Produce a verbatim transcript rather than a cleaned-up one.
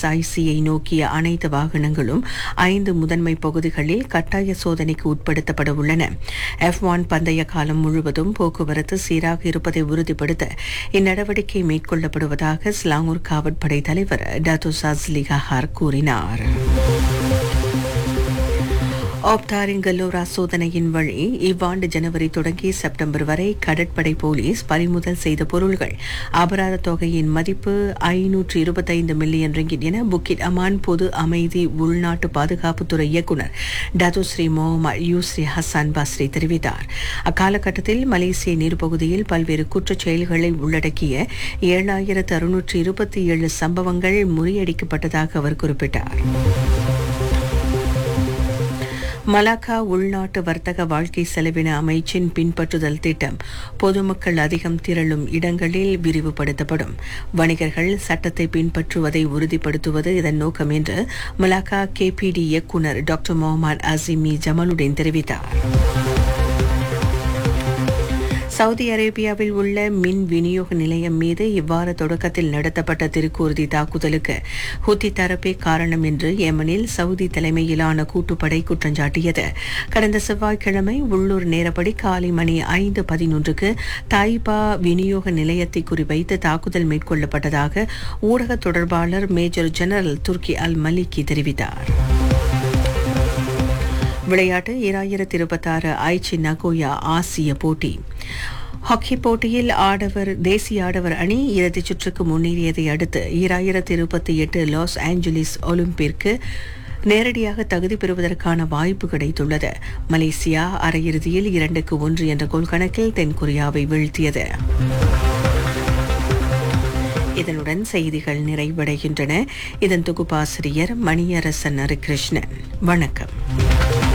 எஸ்ஐசியை நோக்கிய அனைத்து வாகனங்களும் ஐந்து முதன்மை பகுதிகளில் கட்டாய சோதனைக்கு உட்படுத்தப்பட உள்ளன. எஃப் ஒன் பந்தய காலம் முழுவதும் போக்குவரத்து சீராக இருப்பதை உறுதிப்படுத்த இந்நடவடிக்கை மேற்கொள்ளப்படுவதாக ஸ்லாங்கூர் காவற்படை தலைவர் டாக்டர் சாஸ்லி கஹார் கூறினார். ஆப்தாரின் கல்லோரா சோதனையின் வழி இவ்வாண்டு ஜனவரி தொடங்கி செப்டம்பர் வரை கடற்படை போலீஸ் பறிமுதல் செய்த பொருள்கள் அபராத தொகையின் மதிப்பு ஐநூற்று இருபத்தைந்து மில்லியன் ரிங்கிட் என புக்கிட் அமான் பொது அமைதி உள்நாட்டு பாதுகாப்புத்துறை இயக்குநர் டத்துஸ்ரீ முகமது யூஸ்ரி ஹசான் பஸ்ரி தெரிவித்தார். அக்காலகட்டத்தில் மலேசிய நீர்ப்பகுதியில் பல்வேறு குற்றச் செயல்களை உள்ளடக்கிய ஏழாயிரத்து அறுநூற்று இருபத்தி ஏழு சம்பவங்கள் முறியடிக்கப்பட்டதாக அவர் குறிப்பிட்டார். மலாக்கா உள்நாட்டு வர்த்தக வாழ்க்கை செலவின அமைச்சின் பின்பற்றுதல் திட்டம் பொதுமக்கள் அதிகம் திரளும் இடங்களில் விரிவுபடுத்தப்படும். வணிகர்கள் சட்டத்தை பின்பற்றுவதை உறுதிப்படுத்துவது இதன் நோக்கம் என்று மலாக்கா கேபிடி இயக்குநர் டாக்டர் முகமது அசிமி ஜமாலுடன் தெரிவித்தார். சவுதி அரேபியாவில் உள்ள மின் விநியோக நிலையம் மீது இவ்வாறு தொடக்கத்தில் நடத்தப்பட்ட திருக்கூர்தி தாக்குதலுக்கு ஹூத்தி தரப்பே காரணம் என்று ஏமனில் சவுதி தலைமையிலான கூட்டுப்படை குற்றஞ்சாட்டியது. கடந்த செவ்வாய்க்கிழமை உள்ளூர் நேரப்படி காலை மணி ஐந்து பதினொன்றுக்கு தாய்பா விநியோக நிலையத்தை குறிவைத்து தாக்குதல் மேற்கொள்ளப்பட்டதாக ஊடக தொடர்பாளர் மேஜர் ஜெனரல் துர்கி அல் மலிகி தெரிவித்தார். விளையாட்டு இரண்டாயிரத்தி இருபத்தாறு ஐச்சி நகோயா ஆசிய போட்டி. ஹாக்கி போட்டியில் ஆடவர் தேசிய ஆடவர் அணி இறுதிச் சுற்றுக்கு முன்னேறியதை அடுத்து இரண்டாயிரத்தி இருபத்தி எட்டு லாஸ் ஏஞ்சலிஸ் ஒலிம்பிற்கு நேரடியாக தகுதி பெறுவதற்கான வாய்ப்பு கிடைத்துள்ளது. மலேசியா அரையிறுதியில் இரண்டுக்கு ஒன்று என்ற கோல் கணக்கில் தென்கொரியாவை வீழ்த்தியது. இதனுடன் செய்திகள் நிறைவடைகின்றன. இதன் தொகுப்பாசிரியர் மணியரசன் ஹரிகிருஷ்ணன். வணக்கம்.